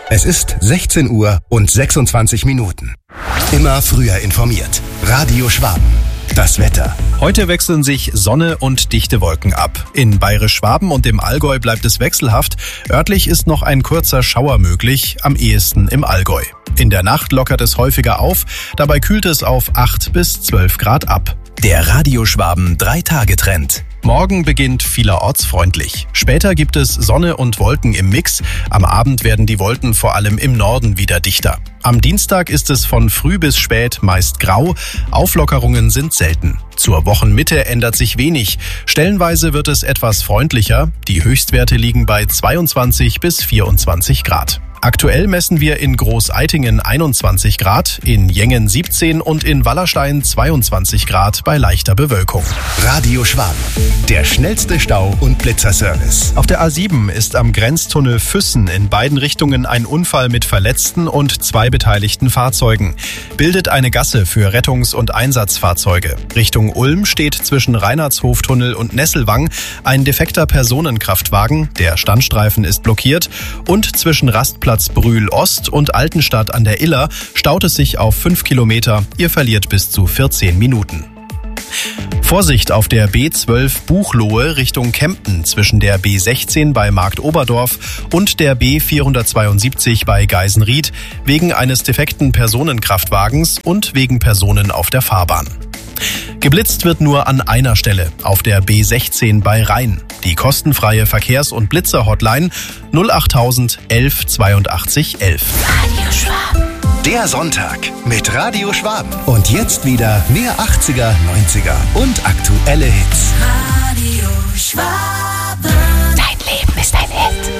Es ist 16 Uhr und 26 Minuten. Immer früher informiert. Radio Schwaben. Das Wetter. Heute wechseln sich Sonne und dichte Wolken ab. In Bayerisch-Schwaben und dem Allgäu bleibt es wechselhaft. Örtlich ist noch ein kurzer Schauer möglich, am ehesten im Allgäu. In der Nacht lockert es häufiger auf, dabei kühlt es auf 8 bis 12 Grad ab. Der Radio Schwaben 3-Tage-Trend. Morgen beginnt vielerorts freundlich. Später gibt es Sonne und Wolken im Mix. Am Abend werden die Wolken vor allem im Norden wieder dichter. Am Dienstag ist es von früh bis spät meist grau. Auflockerungen sind selten. Zur Wochenmitte ändert sich wenig. Stellenweise wird es etwas freundlicher. Die Höchstwerte liegen bei 22 bis 24 Grad. Aktuell messen wir in Großeitingen 21 Grad, in Jengen 17 und in Wallerstein 22 Grad bei leichter Bewölkung. Radio Schwaben. Der schnellste Stau- und Blitzerservice. Auf der A7 ist am Grenztunnel Füssen in beiden Richtungen ein Unfall mit Verletzten und 2 beteiligten Fahrzeugen. Bildet eine Gasse für Rettungs- und Einsatzfahrzeuge. Richtung Ulm steht zwischen Reinhardshoftunnel und Nesselwang ein defekter Personenkraftwagen. Der Standstreifen ist blockiert und zwischen Rastplatz Brühl Ost und Altenstadt an der Iller staut es sich auf 5 Kilometer. Ihr verliert bis zu 14 Minuten. Vorsicht auf der B12 Buchloe Richtung Kempten zwischen der B16 bei Marktoberdorf und der B472 bei Geisenried wegen eines defekten Personenkraftwagens und wegen Personen auf der Fahrbahn. Geblitzt wird nur an einer Stelle, auf der B16 bei Rhein. Die kostenfreie Verkehrs- und Blitzer-Hotline 08000 11 82 11. Radio Schwaben. Der Sonntag mit Radio Schwaben. Und jetzt wieder mehr 80er, 90er und aktuelle Hits. Radio Schwaben. Dein Leben ist ein Hit.